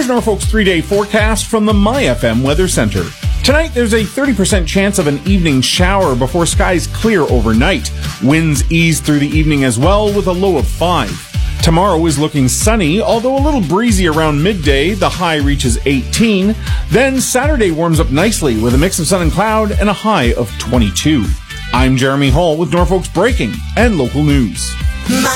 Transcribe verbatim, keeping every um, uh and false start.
Here's Norfolk's three-day forecast from the My F M Weather Center. Tonight, there's a thirty percent chance of an evening shower before skies clear overnight. Winds ease through the evening as well with a low of five. Tomorrow is looking sunny, although a little breezy around midday. The high reaches eighteen. Then Saturday warms up nicely with a mix of sun and cloud and a high of twenty-two. I'm Jeremy Hall with Norfolk's breaking and local news.